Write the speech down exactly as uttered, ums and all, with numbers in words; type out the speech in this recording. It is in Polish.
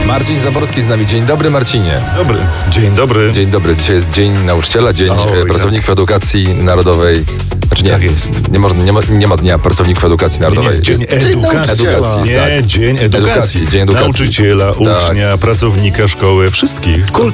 Marcin Zaborski z nami. Dzień dobry, Marcinie. Dobry. Dzień dobry. Dzień dobry. Dzisiaj jest Dzień Nauczyciela, Dzień O, e, Pracowników jak. Edukacji Narodowej. Znaczy nie, Tak jest. Nie, można, nie, ma, nie ma Dnia Pracowników Edukacji Narodowej. Nie, dzień Jest edukacji. edukacji, Nie, tak. dzień edukacji. Edukacji, dzień edukacji. Nauczyciela, Tak. ucznia, pracownika szkoły, wszystkich. Kultura